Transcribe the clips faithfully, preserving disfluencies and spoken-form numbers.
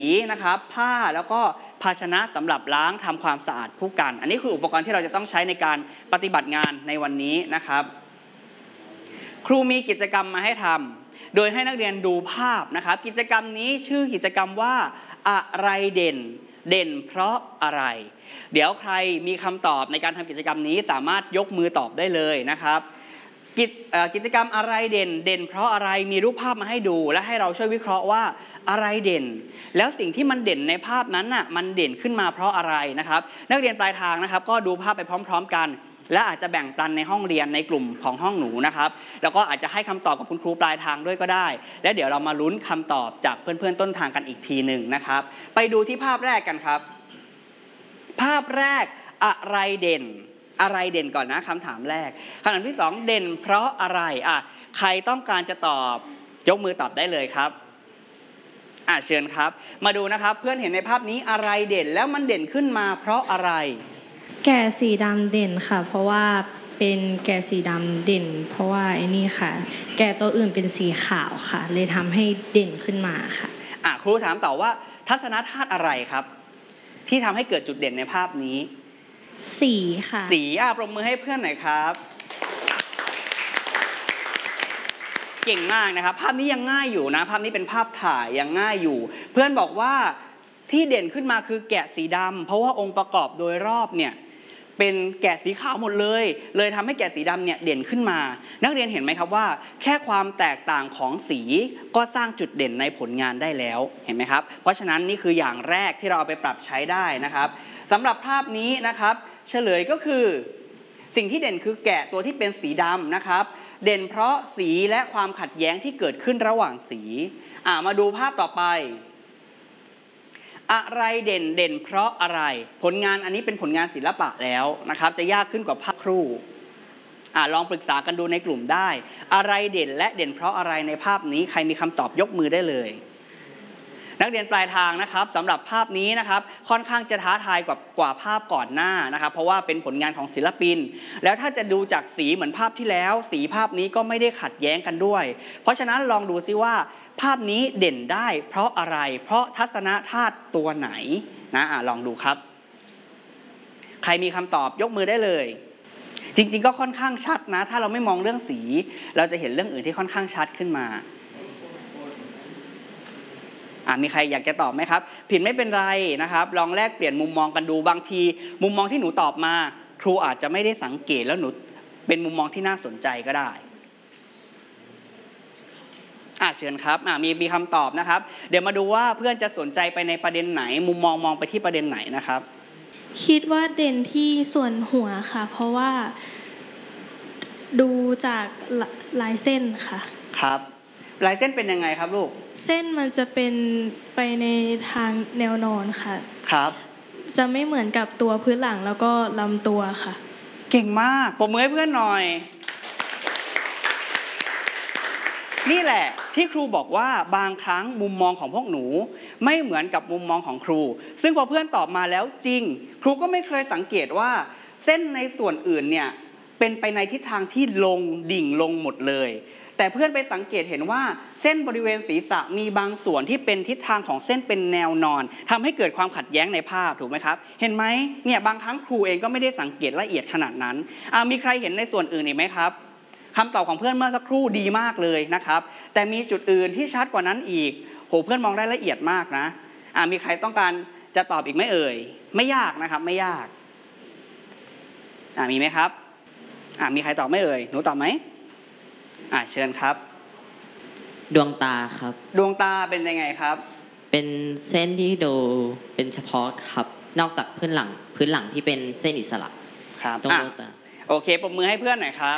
นะครับผ้าแล้วก็ภาชนะสำหรับล้างทำความสะอาดคู่กันอันนี้คืออุปกรณ์ที่เราจะต้องใช้ในการปฏิบัติงานในวันนี้นะครับครูมีกิจกรรมมาให้ทำโดยให้นักเรียนดูภาพนะครับกิจกรรมนี้ชื่อกิจกรรมว่าอะไรเด่นเด่นเพราะอะไรเดี๋ยวใครมีคำตอบในการทำกิจกรรมนี้สามารถยกมือตอบได้เลยนะครับกิจกิจกรรมอะไรเด่นเด่นเพราะอะไรมีรูปภาพมาให้ดูและให้เราช่วยวิเคราะห์ว่าอะไรเด่นแล้วสิ่งที่มันเด่นในภาพนั้นน่ะมันเด่นขึ้นมาเพราะอะไรนะครับนักเรียนปลายทางนะครับก็ดูภาพไปพร้อมๆกันและอาจจะแบ่งปันในห้องเรียนในกลุ่มของห้องหนูนะครับแล้วก็อาจจะให้คำตอบกับคุณครูปลายทางด้วยก็ได้และเดี๋ยวเรามาลุ้นคำตอบจากเพื่อนๆต้นทางกันอีกทีหนึ่งนะครับไปดูที่ภาพแรกกันครับภาพแรกอะไรเด่นอะไรเด่นก่อนนะคำถามแรกคำถามที่สองเด่นเพราะอะไรอ่ะใครต้องการจะตอบยกมือตอบได้เลยครับอ่ะเชิญครับมาดูนะครับเพื่อนเห็นในภาพนี้อะไรเด่นแล้วมันเด่นขึ้นมาเพราะอะไรแกะสีดำเด่นค่ะเพราะว่าเป็นแกะสีดำเด่นเพราะว่าไอ้นี่ค่ะแกะตัวอื่นเป็นสีขาวค่ะเลยทำให้เด่นขึ้นมาค่ะอ่ะครูถามต่อว่าทัศนธาตุอะไรครับที่ทำให้เกิดจุดเด่นในภาพนี้สีค่ะสีอ่ะปรบมือให้เพื่อนหน่อยครับเก่งมากนะครับภาพนี้ยังง่ายอยู่นะภาพนี้เป็นภาพถ่ายยังง่ายอยู่เพื่อนบอกว่าที่เด่นขึ้นมาคือแกะสีดำเพราะว่าองค์ประกอบโดยรอบเนี่ยเป็นแกะสีขาวหมดเลยเลยทำให้แกะสีดำเนี่ยเด่นขึ้นมานักเรียนเห็นไหมครับว่าแค่ความแตกต่างของสีก็สร้างจุดเด่นในผลงานได้แล้วเห็นไหมครับเพราะฉะนั้นนี่คืออย่างแรกที่เราเอาไปปรับใช้ได้นะครับสำหรับภาพนี้นะครับเฉลยก็คือสิ่งที่เด่นคือแกะตัวที่เป็นสีดำนะครับเด่นเพราะสีและความขัดแย้งที่เกิดขึ้นระหว่างสีอ่ามาดูภาพต่อไปอะไรเด่นเด่นเพราะอะไรผลงานอันนี้เป็นผลงานศิลปะแล้วนะครับจะยากขึ้นกว่าภาพครูอ่าลองปรึกษากันดูในกลุ่มได้อะไรเด่นและเด่นเพราะอะไรในภาพนี้ใครมีคำตอบยกมือได้เลยนักเรียนปลายทางนะครับสำหรับภาพนี้นะครับค่อนข้างจะท้าทายกว่ากว่าภาพก่อนหน้านะครับเพราะว่าเป็นผลงานของศิลปินแล้วถ้าจะดูจากสีเหมือนภาพที่แล้วสีภาพนี้ก็ไม่ได้ขัดแย้งกันด้วยเพราะฉะนั้นลองดูซิว่าภาพนี้เด่นได้เพราะอะไรเพราะทัศนธาตุตัวไหนนะอ่ะลองดูครับใครมีคำตอบยกมือได้เลยจริงๆก็ค่อนข้างชัดนะถ้าเราไม่มองเรื่องสีเราจะเห็นเรื่องอื่นที่ค่อนข้างชัดขึ้นมาอ่ะมีใครอยากจะตอบไหมครับผิดไม่เป็นไรนะครับลองแลกเปลี่ยนมุมมองกันดูบางทีมุมมองที่หนูตอบมาครูอาจจะไม่ได้สังเกตแล้วหนูเป็นมุมมองที่น่าสนใจก็ได้อ่ะเชิญครับอ่ะมีมีคำตอบนะครับเดี๋ยวมาดูว่าเพื่อนจะสนใจไปในประเด็นไหนมุมมองมองไปที่ประเด็นไหนนะครับคิดว่าเด่นที่ส่วนหัวค่ะเพราะว่าดูจากลายเส้นค่ะครับลายเส้นเป็นยังไงครับลูกเส้นมันจะเป็นไปในทางแนวนอนค่ะครับจะไม่เหมือนกับตัวพื้นหลังแล้วก็ลำตัวค่ะเก่งมากปรบมือให้เพื่อนหน่อยนี่แหละที่ครูบอกว่าบางครั้งมุมมองของพวกหนูไม่เหมือนกับมุมมองของครูซึ่งพอเพื่อนตอบมาแล้วจริงครูก็ไม่เคยสังเกตว่าเส้นในส่วนอื่นเนี่ยเป็นไปในทิศทางที่ลงดิ่งลงหมดเลยแต่เพื่อนไปสังเกตเห็นว่าเส้นบริเวณศีรษะมีบางส่วนที่เป็นทิศทางของเส้นเป็นแนวนอนทำให้เกิดความขัดแย้งในภาพถูกไหมครับเห็นไหมเนี่ยบางครั้งครูเองก็ไม่ได้สังเกตละเอียดขนาดนั้นอ่ามีใครเห็นในส่วนอื่นอีกไหมครับคำตอบของเพื่อนเมื่อสักครู่ดีมากเลยนะครับแต่มีจุดอื่นที่ชัดกว่านั้นอีกโหเพื่อนมองได้ละเอียดมากนะอ่ามีใครต้องการจะตอบอีกไหมเอ่ยไม่ยากนะครับไม่ยากอ่ามีไหมครับอ่ามีใครตอบไม่เอ่ยหนูตอบไหมอ่าเชิญครับดวงตาครับดวงตาเป็นยังไงครับเป็นเส้นที่ดูเป็นเฉพาะครับนอกจากพื้นหลังพื้นหลังที่เป็นเส้นอิสระครับตรงดวงตาโอเคปรบมือให้เพื่อนหน่อยครับ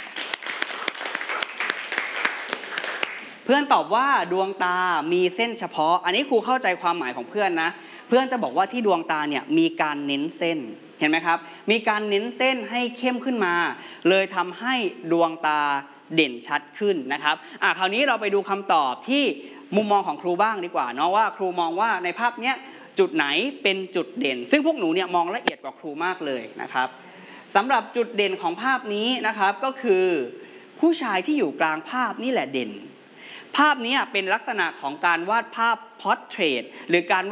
เพื่อนตอบว่าดวงตามีเส้นเฉพาะอันนี้ครูเข้าใจความหมายของเพื่อนนะเพื่อนจะบอกว่าที่ดวงตาเนี่ยมีการเน้นเส้นเห็นไหมครับมีการเน้นเส้นให้เข้มขึ้นมาเลยทำให้ดวงตาเด่นชัดขึ้นนะครับอ่ะคราวนี้เราไปดูคำตอบที่มุมมองของครูบ้างดีกว่าเนาะว่าครูมองว่าในภาพนี้จุดไหนเป็นจุดเด่นซึ่งพวกหนูเนี่ยมองละเอียดกว่าครูมากเลยนะครับสำหรับจุดเด่นของภาพนี้นะครับก็คือผู้ชายที่อยู่กลางภาพนี่แหละเด่นภาพนี้เป็นลักษณะของการวาดภาพพอร์เทรตหรือการ